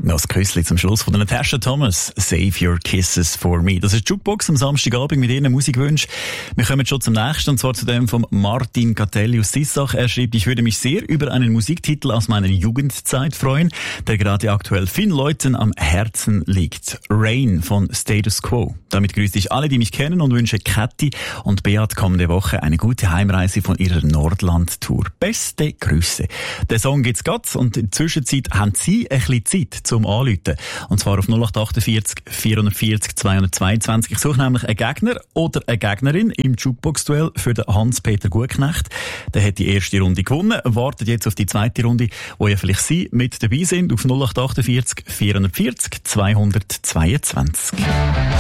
Noch das Küssli zum Schluss von Natasha Thomas. Save your kisses for me. Das ist die Jukebox am Samstagabend mit Ihren Musikwünschen. Wir kommen schon zum nächsten, und zwar zu dem von Martin Catelli aus Sissach. Er schreibt, ich würde mich sehr über einen Musiktitel aus meiner Jugendzeit freuen, der gerade aktuell vielen Leuten am Herzen liegt. Rain von Status Quo. Damit grüße ich alle, die mich kennen, und wünsche Kathi und Beat kommende Woche eine gute Heimreise von ihrer Nordland-Tour. Beste Grüße. Den Song gibt's grad, und in der Zwischenzeit haben Sie ein bisschen Zeit zum Anrufen. Und zwar auf 0848 440 222. Ich suche nämlich einen Gegner oder eine Gegnerin im Jukebox-Duell für den Hans-Peter Gutknecht. Der hat die erste Runde gewonnen, wartet jetzt auf die zweite Runde, wo ja vielleicht Sie mit dabei sind, auf 0848 440 222.